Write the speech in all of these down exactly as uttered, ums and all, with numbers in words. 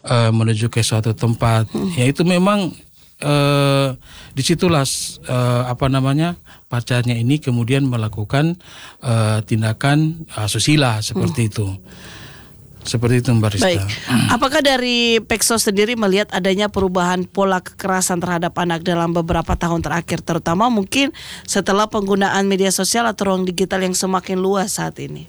uh, menuju ke suatu tempat, hmm. ya itu memang uh, disitulah uh, apa namanya pacarnya ini kemudian melakukan uh, tindakan asusila seperti hmm. itu. Seperti itu Mbak Rista. Baik. Apakah dari Peksos sendiri melihat adanya perubahan pola kekerasan terhadap anak dalam beberapa tahun terakhir, terutama mungkin setelah penggunaan media sosial atau ruang digital yang semakin luas saat ini?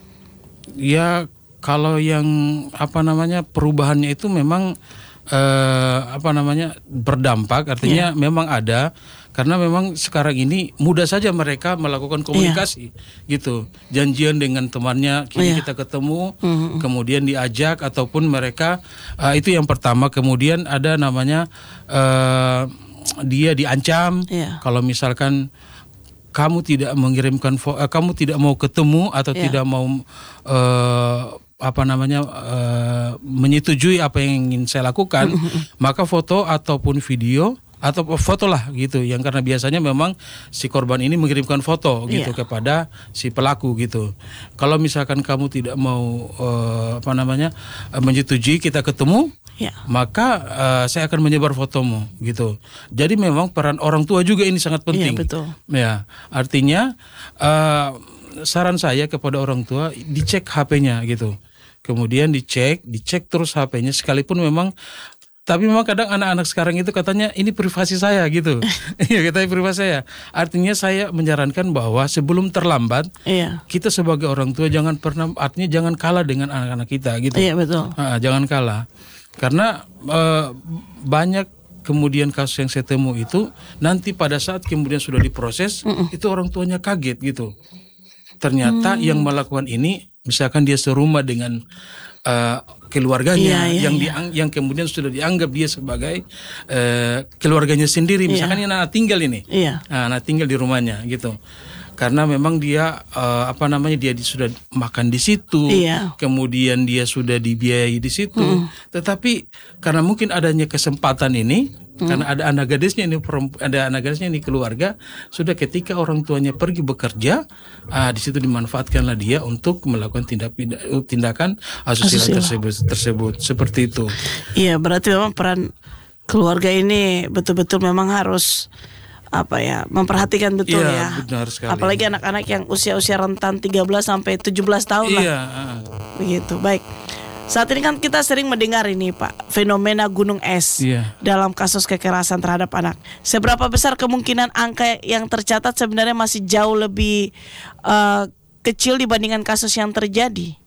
Ya, kalau yang apa namanya perubahannya itu memang eh, apa namanya berdampak, artinya yeah. memang ada. Karena memang sekarang ini mudah saja mereka melakukan komunikasi, yeah. gitu. Janjian dengan temannya, kini yeah. kita ketemu, mm-hmm. kemudian diajak ataupun mereka uh, itu yang pertama. Kemudian ada namanya uh, dia diancam, yeah. kalau misalkan kamu tidak mengirimkan, fo- uh, kamu tidak mau ketemu atau yeah. tidak mau uh, apa namanya uh, menyetujui apa yang ingin saya lakukan, mm-hmm. maka foto ataupun video atau foto lah gitu, yang karena biasanya memang si korban ini mengirimkan foto gitu yeah. kepada si pelaku gitu. Kalau misalkan kamu tidak mau uh, apa namanya uh, menyetujui kita ketemu, yeah. maka uh, saya akan menyebar fotomu gitu. Jadi memang peran orang tua juga ini sangat penting. Yeah, betul. Ya, artinya uh, saran saya kepada orang tua dicek H P-nya gitu. Kemudian dicek, dicek terus H P-nya sekalipun memang. Tapi memang kadang anak-anak sekarang itu katanya ini privasi saya gitu. Iya, katanya privasi saya. Artinya saya menyarankan bahwa sebelum terlambat, iya. kita sebagai orang tua jangan pernah, artinya jangan kalah dengan anak-anak kita gitu. Iya, betul. Nah, jangan kalah. Karena uh, banyak kemudian kasus yang saya temu itu nanti pada saat kemudian sudah diproses, Mm-mm. itu orang tuanya kaget gitu. Ternyata hmm. yang melakukan ini misalkan dia serumah dengan uh, keluarganya, iya, iya, yang iya. diang, yang kemudian sudah dianggap dia sebagai uh, keluarganya sendiri, misalkan iya. ini anak tinggal ini, iya. nah, anak tinggal di rumahnya gitu, karena memang dia uh, apa namanya dia di, sudah makan di situ, iya. kemudian dia sudah dibiayai di situ, hmm. tetapi karena mungkin adanya kesempatan ini. Hmm. Karena ada anak gadisnya ini, ada anak gadisnya ini keluarga, sudah ketika orang tuanya pergi bekerja, ah, di situ dimanfaatkanlah dia untuk melakukan tindak tindakan asusila tersebut tersebut seperti itu. Iya, berarti memang peran keluarga ini betul-betul memang harus apa ya memperhatikan betul ya. ya. Benar sekali. Apalagi anak-anak yang usia-usia rentan tiga belas sampai tujuh belas tahun lah. Iya. Begitu. Baik. Saat ini kan kita sering mendengar ini Pak, fenomena gunung es yeah. dalam kasus kekerasan terhadap anak. Seberapa besar kemungkinan angka yang tercatat sebenarnya masih jauh lebih uh, kecil dibandingkan kasus yang terjadi?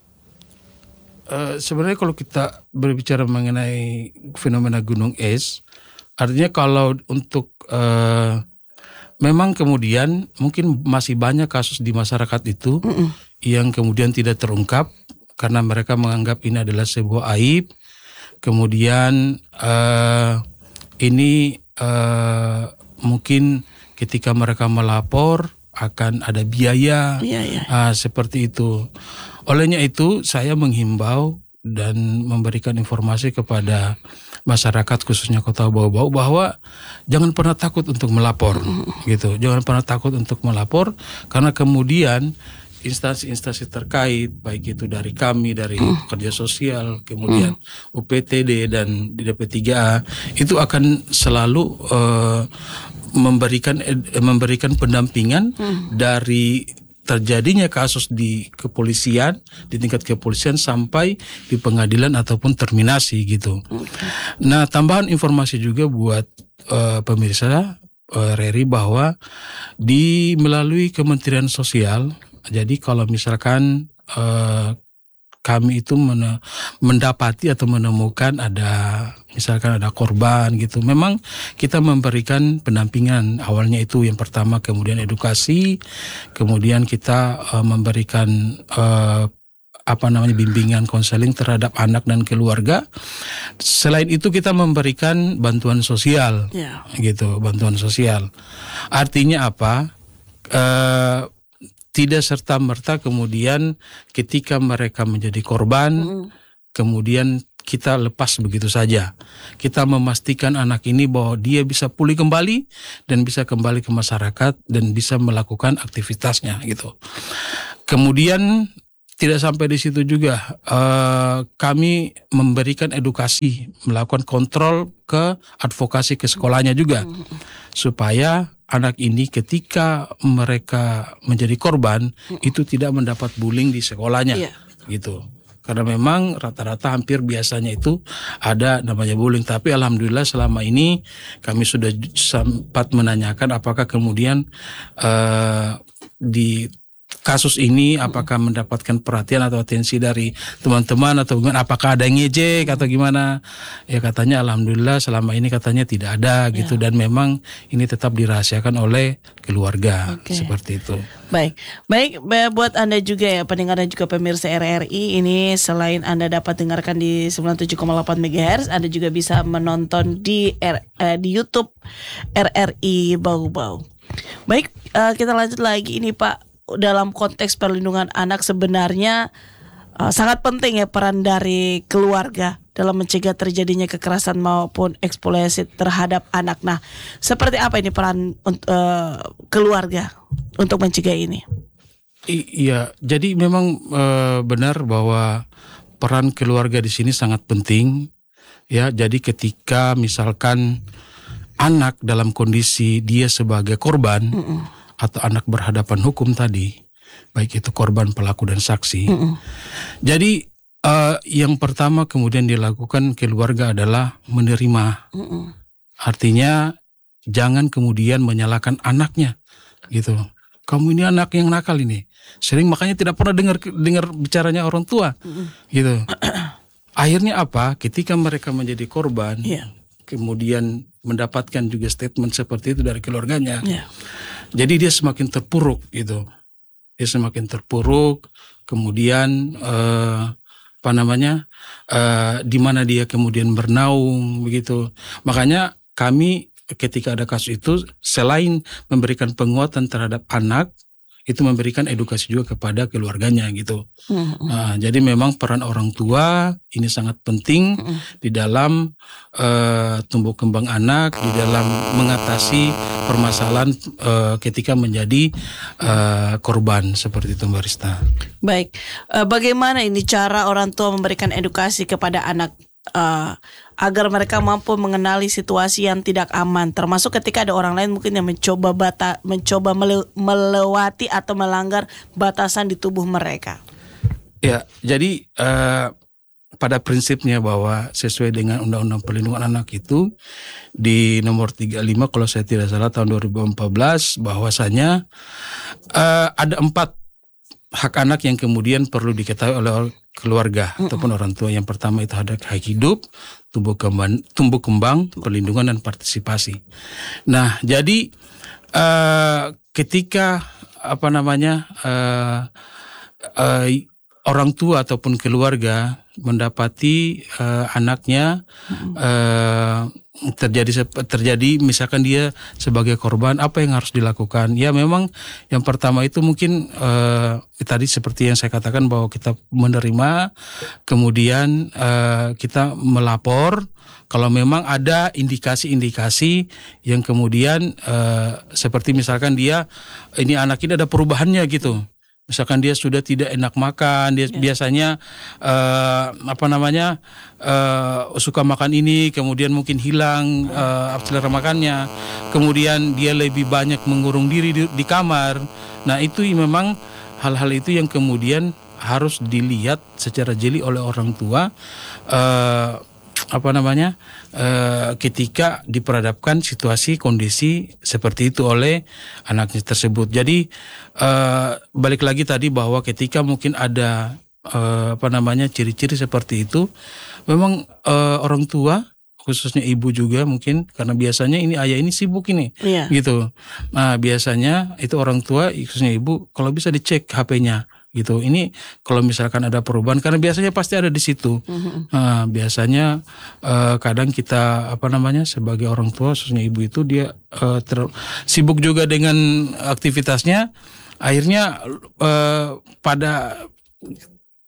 Uh, sebenarnya kalau kita berbicara mengenai fenomena gunung es, artinya kalau untuk uh, memang kemudian mungkin masih banyak kasus di masyarakat itu Mm-mm. yang kemudian tidak terungkap. Karena mereka menganggap ini adalah sebuah aib, kemudian uh, ini uh, mungkin ketika mereka melapor akan ada biaya, ya, ya. Uh, seperti itu. Olehnya itu saya menghimbau dan memberikan informasi kepada masyarakat khususnya Kota Bau-Bau bahwa jangan pernah takut untuk melapor, mm. gitu. Jangan pernah takut untuk melapor karena kemudian instansi-instansi terkait, baik itu dari kami, dari mm. pekerja sosial, kemudian mm. U P T D dan D P tiga A, itu akan selalu uh, memberikan eh, memberikan pendampingan mm. dari terjadinya kasus di kepolisian, di tingkat kepolisian sampai di pengadilan ataupun terminasi gitu. Mm. Nah, tambahan informasi juga buat uh, pemirsa uh, Reri bahwa di melalui Kementerian Sosial. Jadi kalau misalkan uh, kami itu men- mendapati atau menemukan ada misalkan ada korban gitu, memang kita memberikan pendampingan awalnya itu yang pertama, kemudian edukasi, kemudian kita uh, memberikan uh, apa namanya bimbingan konseling terhadap anak dan keluarga. Selain itu kita memberikan bantuan sosial, yeah. gitu, bantuan sosial. Artinya apa? Uh, Tidak serta-merta kemudian ketika mereka menjadi korban, mm. kemudian kita lepas begitu saja. Kita memastikan anak ini bahwa dia bisa pulih kembali dan bisa kembali ke masyarakat dan bisa melakukan aktivitasnya gitu. Kemudian tidak sampai di situ juga. Uh, kami memberikan edukasi, melakukan kontrol ke advokasi ke sekolahnya juga, supaya anak ini ketika mereka menjadi korban itu tidak mendapat bullying di sekolahnya, yeah. gitu. Karena memang rata-rata hampir biasanya itu ada namanya bullying. Tapi alhamdulillah selama ini kami sudah sempat menanyakan apakah kemudian uh, di kasus ini apakah mendapatkan perhatian atau atensi dari teman-teman atau gimana, apakah ada ngejek atau gimana. Ya katanya alhamdulillah selama ini katanya tidak ada gitu, ya. Dan memang ini tetap dirahasiakan oleh keluarga, okay. Seperti itu. Baik, baik buat Anda juga ya pendengar dan juga pemirsa R R I, ini selain Anda dapat dengarkan di sembilan puluh tujuh koma delapan megahertz, Anda juga bisa menonton di R, eh, di YouTube R R I Bau Bau. Baik, uh, kita lanjut lagi ini Pak. Dalam konteks perlindungan anak sebenarnya uh, sangat penting ya peran dari keluarga dalam mencegah terjadinya kekerasan maupun eksploitasi terhadap anak. Nah, seperti apa ini peran uh, keluarga untuk mencegah ini? I- iya, jadi memang uh, benar bahwa peran keluarga di sini sangat penting. Ya, jadi ketika misalkan anak dalam kondisi dia sebagai korban. Mm-mm. Atau anak berhadapan hukum tadi, baik itu korban, pelaku, dan saksi. Mm-mm. Jadi uh, yang pertama kemudian dilakukan keluarga adalah menerima. Mm-mm. Artinya jangan kemudian menyalahkan anaknya, gitu. Kamu ini anak yang nakal ini. Sering makanya tidak pernah dengar dengar bicaranya orang tua, Mm-mm. gitu. Akhirnya apa? Ketika mereka menjadi korban, yeah. kemudian mendapatkan juga statement seperti itu dari keluarganya. Yeah. Jadi dia semakin terpuruk gitu, dia semakin terpuruk, kemudian eh, apa namanya, eh, di mana dia kemudian bernaung begitu. Makanya kami ketika ada kasus itu selain memberikan penguatan terhadap anak, itu memberikan edukasi juga kepada keluarganya gitu. Mm-hmm. Nah, jadi memang peran orang tua ini sangat penting mm-hmm. di dalam uh, tumbuh kembang anak, di dalam mengatasi permasalahan uh, ketika menjadi uh, korban seperti itu, Mbak Rista. Baik, uh, bagaimana ini cara orang tua memberikan edukasi kepada anak uh, agar mereka mampu mengenali situasi yang tidak aman, termasuk ketika ada orang lain mungkin yang mencoba bata, mencoba mele, melewati atau melanggar batasan di tubuh mereka. Ya, jadi uh, pada prinsipnya bahwa sesuai dengan Undang-Undang Perlindungan Anak itu di nomor tiga puluh lima kalau saya tidak salah tahun dua ribu empat belas bahwasanya uh, ada empat hak anak yang kemudian perlu diketahui oleh keluarga mm-hmm. ataupun orang tua. Yang pertama itu ada hak hidup, tumbuh kembang, tumbuh kembang, perlindungan dan partisipasi. Nah, jadi uh, ketika apa namanya uh, uh, orang tua ataupun keluarga mendapati uh, anaknya mm-hmm. uh, terjadi terjadi misalkan dia sebagai korban, apa yang harus dilakukan? Ya memang yang pertama itu mungkin uh, tadi seperti yang saya katakan bahwa kita menerima, kemudian uh, kita melapor kalau memang ada indikasi-indikasi yang kemudian uh, seperti misalkan dia ini anak ini ada perubahannya gitu. Misalkan dia sudah tidak enak makan, dia yeah. biasanya uh, apa namanya uh, suka makan ini, kemudian mungkin hilang uh, selera makannya, kemudian dia lebih banyak mengurung diri di, di kamar. Nah itu memang hal-hal itu yang kemudian harus dilihat secara jeli oleh orang tua. Uh, apa namanya uh, ketika diperhadapkan situasi kondisi seperti itu oleh anaknya tersebut. Jadi uh, balik lagi tadi bahwa ketika mungkin ada uh, apa namanya ciri-ciri seperti itu, memang uh, orang tua khususnya ibu juga mungkin karena biasanya ini ayah ini sibuk ini yeah. gitu. Nah biasanya itu orang tua khususnya ibu kalau bisa dicek H P-nya. Gitu. Ini kalau misalkan ada perubahan karena biasanya pasti ada di situ. Mm-hmm. Nah, biasanya uh, kadang kita apa namanya sebagai orang tua khususnya ibu itu dia uh, ter, sibuk juga dengan aktivitasnya, akhirnya uh, pada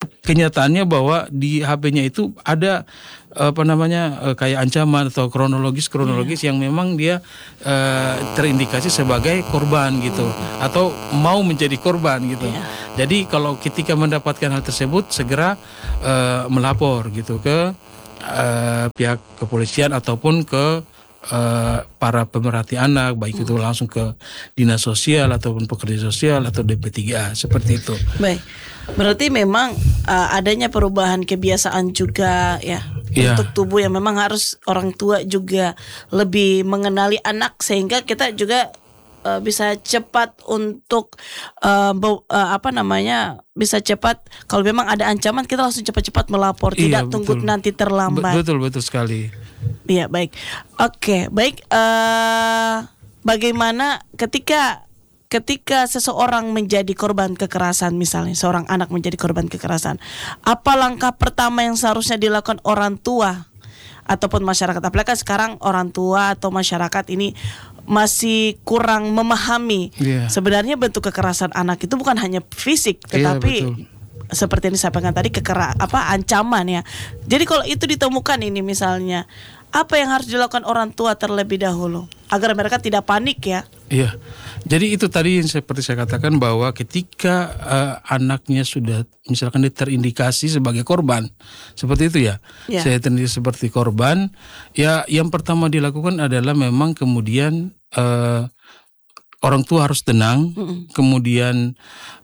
kenyataannya bahwa di H P-nya itu ada apa namanya kayak ancaman atau kronologis kronologis yeah. yang memang dia uh, terindikasi sebagai korban gitu atau mau menjadi korban gitu. Yeah. Jadi kalau ketika mendapatkan hal tersebut segera uh, melapor gitu ke uh, pihak kepolisian ataupun ke Uh, para pemerhati anak, baik itu langsung ke dinas sosial ataupun pekerja sosial atau D P tiga A seperti itu. Baik, berarti memang uh, adanya perubahan kebiasaan juga ya yeah. untuk tubuh yang memang harus orang tua juga lebih mengenali anak sehingga kita juga uh, bisa cepat untuk uh, be- uh, apa namanya bisa cepat kalau memang ada ancaman kita langsung cepat-cepat melapor, iya, tidak tunggu betul. nanti terlambat. Betul betul sekali. Iya baik, oke baik. Uh, bagaimana ketika ketika seseorang menjadi korban kekerasan, misalnya seorang anak menjadi korban kekerasan, apa langkah pertama yang seharusnya dilakukan orang tua ataupun masyarakat? Apalagi sekarang orang tua atau masyarakat ini masih kurang memahami yeah. sebenarnya bentuk kekerasan anak itu bukan hanya fisik, tetapi yeah, seperti yang disampaikan tadi kekera apa ancaman ya. Jadi kalau itu ditemukan ini misalnya, apa yang harus dilakukan orang tua terlebih dahulu agar mereka tidak panik ya? Iya. Jadi itu tadi yang seperti saya katakan bahwa ketika uh, anaknya sudah misalkan dia terindikasi sebagai korban, seperti itu ya. ya. Saya terindikasi seperti korban, ya yang pertama dilakukan adalah memang kemudian uh, orang tua harus tenang, mm-mm. kemudian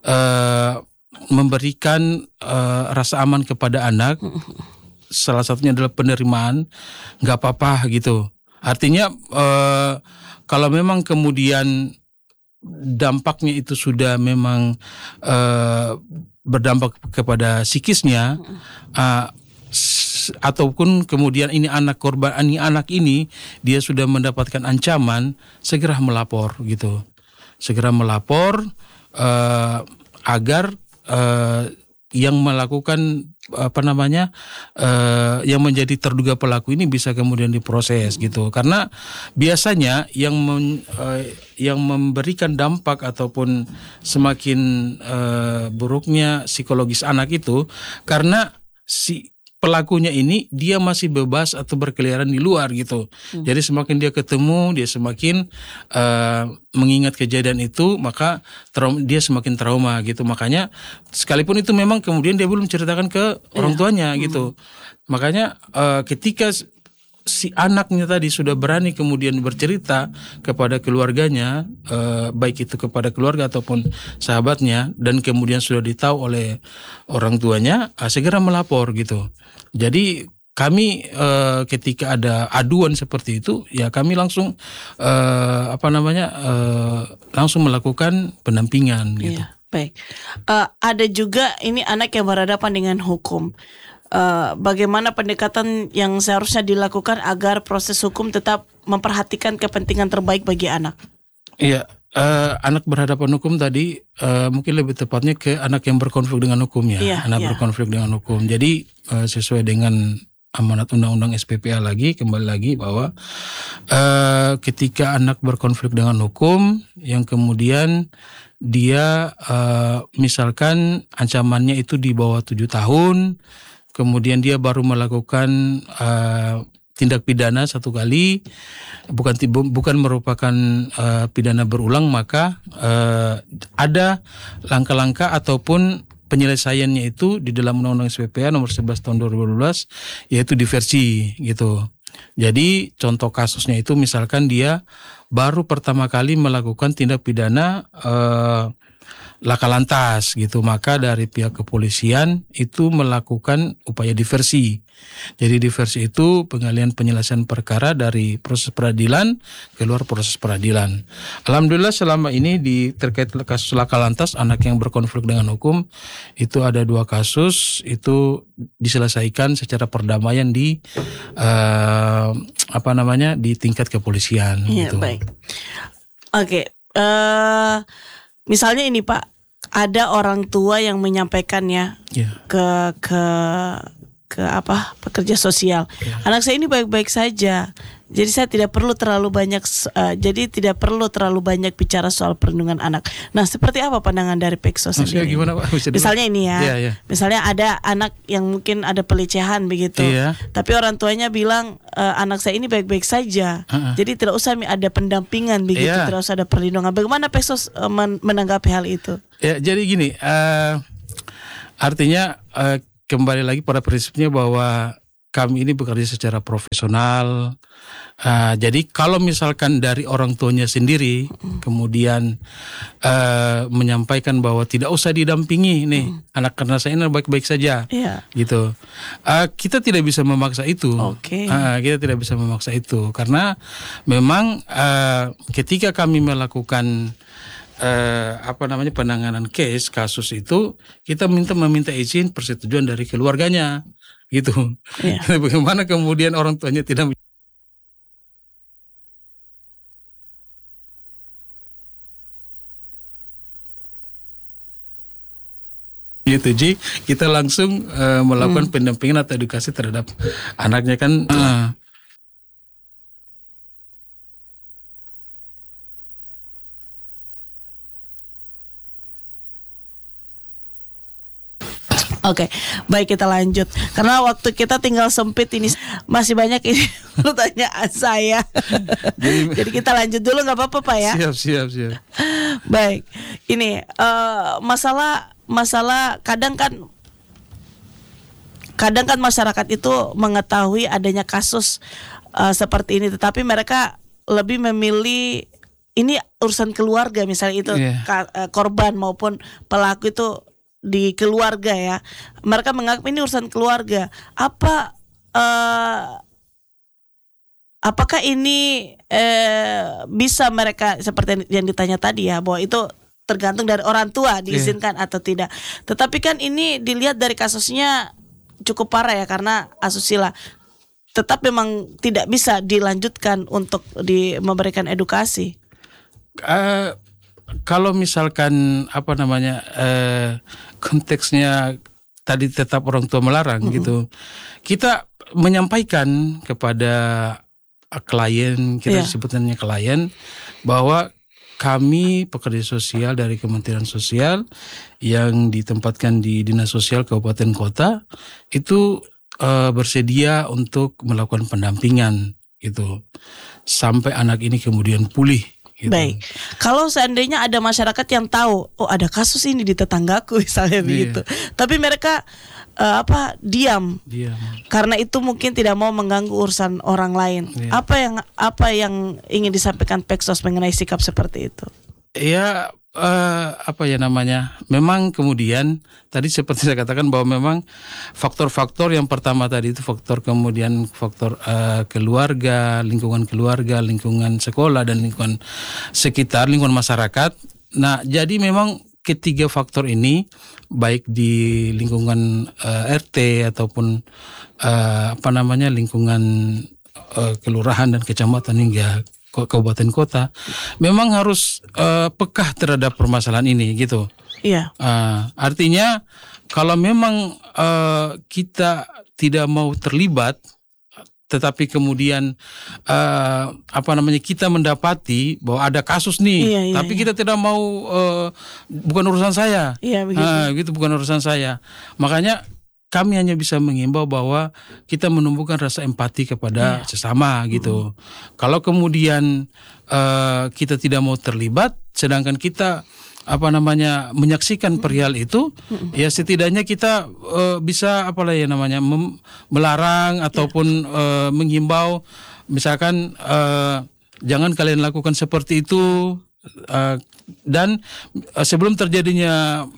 uh, memberikan uh, rasa aman kepada anak. Salah satunya adalah penerimaan, nggak apa-apa gitu. Artinya uh, kalau memang kemudian dampaknya itu sudah memang uh, berdampak kepada psikisnya, uh, s- ataupun kemudian ini anak korban, ini anak ini dia sudah mendapatkan ancaman, segera melapor gitu, segera melapor uh, agar Uh, yang melakukan apa namanya uh, yang menjadi terduga pelaku ini bisa kemudian diproses gitu, karena biasanya yang men, uh, yang memberikan dampak ataupun semakin uh, buruknya psikologis anak itu karena si pelakunya ini dia masih bebas atau berkeliaran di luar gitu. Hmm. Jadi semakin dia ketemu, dia semakin uh, mengingat kejadian itu, maka trauma, dia semakin trauma gitu. Makanya sekalipun itu memang kemudian dia belum ceritakan ke orang tuanya yeah. gitu. Hmm. Makanya uh, ketika si anaknya tadi sudah berani kemudian bercerita kepada keluarganya, eh, baik itu kepada keluarga ataupun sahabatnya, dan kemudian sudah ditahu oleh orang tuanya, eh, segera melapor gitu. Jadi kami eh, ketika ada aduan seperti itu, ya kami langsung eh, apa namanya eh, langsung melakukan pendampingan gitu. Iya, baik. Uh, ada juga ini anak yang berhadapan dengan hukum. Uh, bagaimana pendekatan yang seharusnya dilakukan agar proses hukum tetap memperhatikan kepentingan terbaik bagi anak? Iya, uh, anak berhadapan hukum tadi uh, mungkin lebih tepatnya ke anak yang berkonflik dengan hukum ya, iya, anak iya. berkonflik dengan hukum. Jadi uh, sesuai dengan amanat undang-undang S P P A lagi, kembali lagi bahwa uh, ketika anak berkonflik dengan hukum yang kemudian dia uh, misalkan ancamannya itu di bawah tujuh tahun, kemudian dia baru melakukan uh, tindak pidana satu kali, bukan bukan merupakan uh, pidana berulang, maka uh, ada langkah-langkah ataupun penyelesaiannya itu di dalam Undang-Undang S P P A nomor sebelas tahun dua ribu dua belas, yaitu diversi gitu. Jadi contoh kasusnya itu misalkan dia baru pertama kali melakukan tindak pidana uh, laka lantas gitu, maka dari pihak kepolisian itu melakukan upaya diversi. Jadi diversi itu pengalihan penyelesaian perkara dari proses peradilan keluar proses peradilan. Alhamdulillah selama ini di terkait kasus laka lantas anak yang berkonflik dengan hukum itu ada dua kasus itu diselesaikan secara perdamaian di uh, apa namanya di tingkat kepolisian. Ya, gitu. Baik. Oke. Okay. Uh... Misalnya ini Pak, ada orang tua yang menyampaikan ya yeah. ke ke ke apa pekerja sosial. Ya. Anak saya ini baik-baik saja. Jadi saya tidak perlu terlalu banyak uh, jadi tidak perlu terlalu banyak bicara soal perlindungan anak. Nah, seperti apa pandangan dari Pekso sendiri? Gimana, Pak? Misalnya ini ya. Ya, ya. Misalnya ada anak yang mungkin ada pelecehan begitu. Ya. Tapi orang tuanya bilang uh, anak saya ini baik-baik saja. Uh-uh. Jadi tidak usah ada pendampingan begitu, ya. Tidak usah ada perlindungan. Bagaimana Pekso uh, men- menanggapi hal itu? Ya, jadi gini, uh, artinya uh, kembali lagi pada prinsipnya bahwa kami ini bekerja secara profesional. Uh, jadi kalau misalkan dari orang tuanya sendiri mm. kemudian uh, menyampaikan bahwa tidak usah didampingi nih mm. anak karena saya ini baik-baik saja, yeah. gitu. Uh, kita tidak bisa memaksa itu. Okay. Uh, kita tidak bisa memaksa itu karena memang uh, ketika kami melakukan uh, apa namanya penanganan case kasus itu kita minta meminta izin persetujuan dari keluarganya. Gitu. Yeah. Bagaimana kemudian orang tuanya tidak gitu, Ji, kita langsung uh, melakukan hmm. pendampingan atau edukasi terhadap anaknya kan. Uh, Oke, okay, baik kita lanjut. Karena waktu kita tinggal sempit ini masih banyak ini pertanyaan saya. Jadi, Jadi kita lanjut dulu, nggak apa-apa Pak ya? Siap, siap, siap. Baik, ini uh, masalah masalah kadang kan kadang kan masyarakat itu mengetahui adanya kasus uh, seperti ini, tetapi mereka lebih memilih ini urusan keluarga misalnya itu yeah. ka, uh, korban maupun pelaku itu di keluarga ya. Mereka menganggap ini urusan keluarga. Apa uh, apakah ini uh, bisa mereka seperti yang ditanya tadi ya, bahwa itu tergantung dari orang tua diizinkan yeah. atau tidak. Tetapi kan ini dilihat dari kasusnya cukup parah ya karena asusila. Tetap memang tidak bisa dilanjutkan untuk di memberikan edukasi. Uh, kalau misalkan apa namanya uh, konteksnya tadi tetap orang tua melarang mm-hmm. gitu, kita menyampaikan kepada klien, kita yeah. sebutnya klien, bahwa kami pekerja sosial dari Kementerian Sosial yang ditempatkan di Dinas Sosial Kabupaten Kota itu uh, bersedia untuk melakukan pendampingan gitu sampai anak ini kemudian pulih. Gitu. Baik, kalau seandainya ada masyarakat yang tahu, oh ada kasus ini di tetanggaku misalnya yeah. begitu, tapi mereka uh, apa diam, diam, karena itu mungkin tidak mau mengganggu urusan orang lain. Yeah. Apa yang apa yang ingin disampaikan Peksos mengenai sikap seperti itu? Ya uh, apa ya namanya? Memang kemudian tadi seperti saya katakan bahwa memang faktor-faktor yang pertama tadi itu faktor kemudian faktor uh, keluarga, lingkungan keluarga, lingkungan sekolah dan lingkungan sekitar, lingkungan masyarakat. Nah, jadi memang ketiga faktor ini baik di lingkungan uh, R T ataupun uh, apa namanya lingkungan uh, kelurahan dan kecamatan hingga kabupaten kota memang harus uh, peka terhadap permasalahan ini gitu. Iya. Uh, artinya kalau memang uh, kita tidak mau terlibat, tetapi kemudian uh, apa namanya kita mendapati bahwa ada kasus nih, iya, iya, tapi iya. kita tidak mau uh, bukan urusan saya. Iya begitu. Uh, gitu bukan urusan saya. Makanya kami hanya bisa mengimbau bahwa kita menumbuhkan rasa empati kepada yeah. sesama gitu. Mm-hmm. Kalau kemudian uh, kita tidak mau terlibat, sedangkan kita apa namanya menyaksikan perihal itu, mm-hmm. ya setidaknya kita uh, bisa apa lah ya namanya mem- melarang ataupun yeah. uh, menghimbau, misalkan uh, jangan kalian lakukan seperti itu. Uh, dan uh, sebelum terjadinya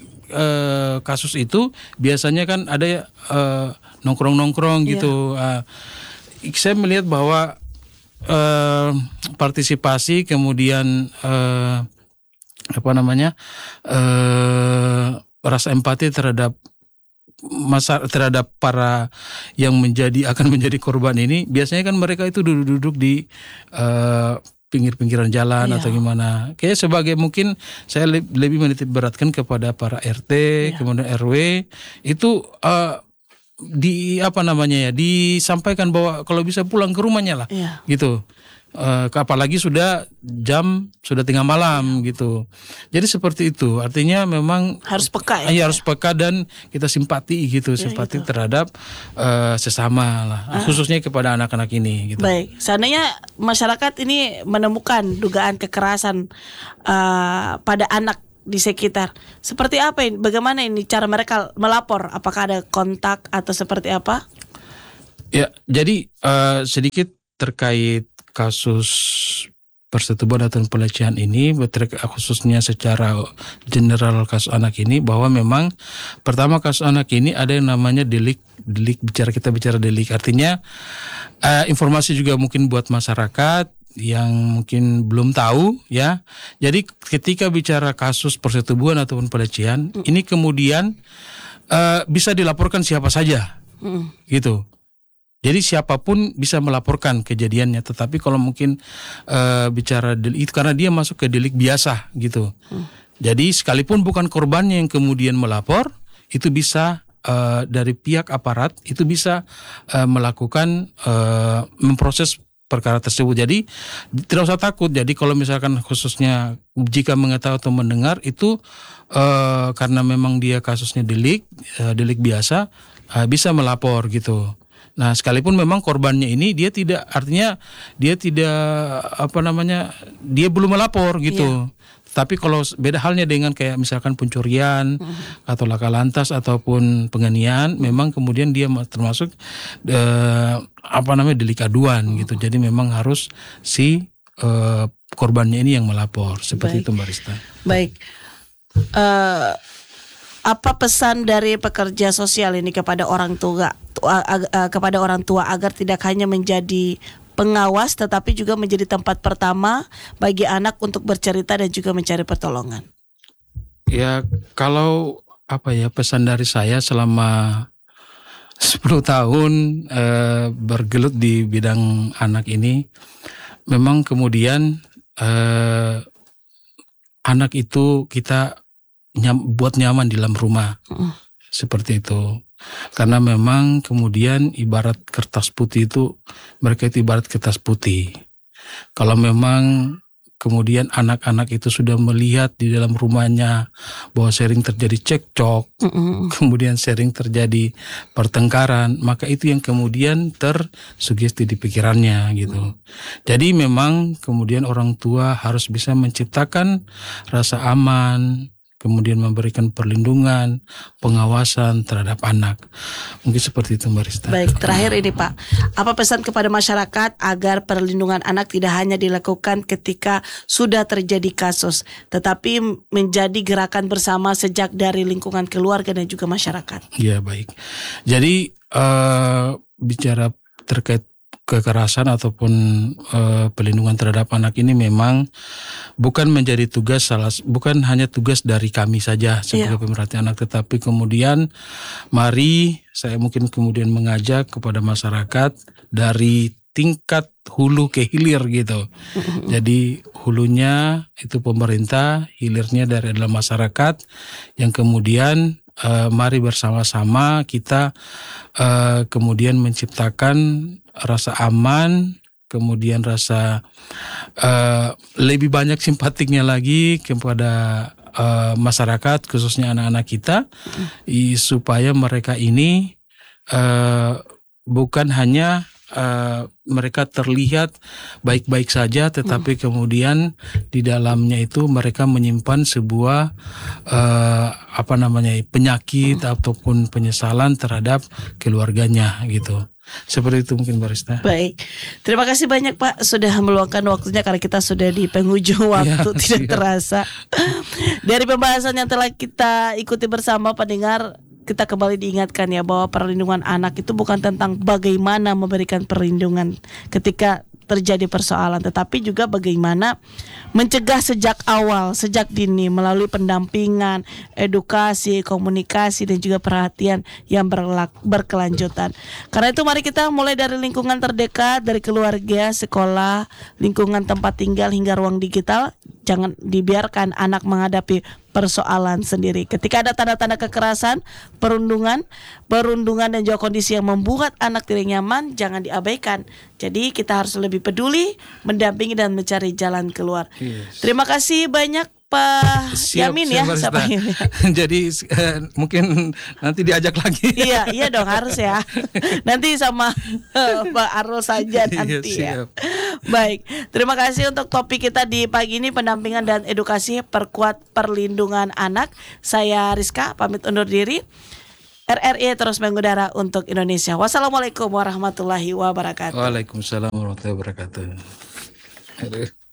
Uh, kasus itu biasanya kan ada uh, nongkrong-nongkrong yeah. gitu. Uh, saya melihat bahwa uh, partisipasi kemudian uh, apa namanya uh, rasa empati terhadap masa terhadap para yang menjadi akan menjadi korban ini biasanya kan mereka itu duduk-duduk di uh, pinggir-pinggiran jalan yeah. atau gimana. Kayak sebagai mungkin saya le- lebih menitik beratkan kepada para R T, yeah. kemudian R W itu uh, di apa namanya ya disampaikan bahwa kalau bisa pulang ke rumahnya lah, yeah. gitu. Uh, apalagi sudah jam sudah tengah malam gitu. Jadi seperti itu. Artinya memang harus peka ya. Iya, harus peka dan kita simpati gitu, ya, simpati gitu. terhadap uh, sesama lah, ah. khususnya kepada anak-anak ini gitu. Baik, seandainya masyarakat ini menemukan dugaan kekerasan uh, pada anak di sekitar, seperti apa ini? Bagaimana ini cara mereka melapor? Apakah ada kontak atau seperti apa? Ya, jadi uh, sedikit terkait kasus persetubuhan atau pelecehan ini, khususnya secara general kasus anak ini, bahwa memang pertama kasus anak ini ada yang namanya delik, delik bicara kita bicara delik, artinya uh, informasi juga mungkin buat masyarakat yang mungkin belum tahu ya. Jadi ketika bicara kasus persetubuhan ataupun pelecehan, mm. ini kemudian uh, bisa dilaporkan siapa saja, mm. gitu. Jadi siapapun bisa melaporkan kejadiannya, tetapi kalau mungkin uh, bicara delik itu karena dia masuk ke delik biasa gitu. Hmm. Jadi sekalipun bukan korbannya yang kemudian melapor, itu bisa uh, dari pihak aparat itu bisa uh, melakukan uh, memproses perkara tersebut. Jadi tidak usah takut. Jadi kalau misalkan khususnya jika mengetahui atau mendengar itu uh, karena memang dia kasusnya delik, uh, delik biasa, uh, bisa melapor gitu. Nah, sekalipun memang korbannya ini dia tidak, artinya dia tidak apa namanya, dia belum melapor gitu. Iya. Tapi kalau beda halnya dengan kayak misalkan pencurian mm-hmm. atau laka lantas ataupun penganiayaan, memang kemudian dia termasuk eh, apa namanya delik aduan mm-hmm. gitu. Jadi memang harus si eh, korbannya ini yang melapor. Seperti Baik. itu Mbak Rista. Baik. Uh... Apa pesan dari pekerja sosial ini kepada orang tua, tua uh, kepada orang tua agar tidak hanya menjadi pengawas tetapi juga menjadi tempat pertama bagi anak untuk bercerita dan juga mencari pertolongan? Ya, kalau apa ya pesan dari saya selama sepuluh tahun uh, bergelut di bidang anak ini, memang kemudian uh, anak itu kita Nyam, buat nyaman di dalam rumah uh. seperti itu, karena memang kemudian ibarat kertas putih itu, mereka itu ibarat kertas putih. Kalau memang kemudian anak-anak itu sudah melihat di dalam rumahnya bahwa sering terjadi cekcok, uh-uh. kemudian sering terjadi pertengkaran, maka itu yang kemudian tersugesti di pikirannya gitu. Uh. Jadi memang kemudian orang tua harus bisa menciptakan rasa aman, kemudian memberikan perlindungan, pengawasan terhadap anak. Mungkin seperti itu Mbak Rista. Baik, terakhir ini Pak, apa pesan kepada masyarakat agar perlindungan anak tidak hanya dilakukan ketika sudah terjadi kasus, tetapi menjadi gerakan bersama sejak dari lingkungan keluarga dan juga masyarakat? Ya, baik. Jadi uh, bicara terkait kekerasan ataupun uh, pelindungan terhadap anak ini memang bukan menjadi tugas salah, bukan hanya tugas dari kami saja sebagai yeah. pemerhati anak, tetapi kemudian mari saya mungkin kemudian mengajak kepada masyarakat dari tingkat hulu ke hilir gitu. Mm-hmm. Jadi hulunya itu pemerintah, hilirnya dari adalah masyarakat, yang kemudian uh, mari bersama-sama kita uh, kemudian menciptakan rasa aman, kemudian rasa uh, lebih banyak simpatiknya lagi kepada uh, masyarakat, khususnya anak-anak kita, mm. i, supaya mereka ini uh, bukan hanya uh, mereka terlihat baik-baik saja, tetapi mm. kemudian di dalamnya itu mereka menyimpan sebuah uh, apa namanya penyakit mm. ataupun penyesalan terhadap keluarganya gitu. Seperti itu mungkin Barista. Baik, terima kasih banyak Pak sudah meluangkan waktunya karena kita sudah di penghujung waktu ya, tidak siap. terasa. Dari pembahasan yang telah kita ikuti bersama pendengar, kita kembali diingatkan ya bahwa perlindungan anak itu bukan tentang bagaimana memberikan perlindungan ketika terjadi persoalan, tetapi juga bagaimana mencegah sejak awal, sejak dini melalui pendampingan, edukasi, komunikasi dan juga perhatian yang berlak- berkelanjutan. Karena itu mari kita mulai dari lingkungan terdekat, dari keluarga, sekolah, lingkungan tempat tinggal hingga ruang digital. Jangan dibiarkan anak menghadapi persoalan sendiri. Ketika ada tanda-tanda kekerasan, perundungan, perundungan dan juga kondisi yang membuat anak tidak nyaman, jangan diabaikan. Jadi kita harus lebih peduli, mendampingi dan mencari jalan keluar. Yes. Terima kasih banyak Pak siap, Yamin siap, ya, siapa ini? Jadi uh, mungkin nanti diajak lagi. Iya, iya dong harus ya. Nanti sama uh, Pak Arul saja nanti ya. Baik, terima kasih untuk topik kita di pagi ini, pendampingan dan edukasi perkuat perlindungan anak. Saya Rizka pamit undur diri. R R I terus mengudara untuk Indonesia. Wassalamualaikum warahmatullahi wabarakatuh. Waalaikumsalam warahmatullahi wabarakatuh.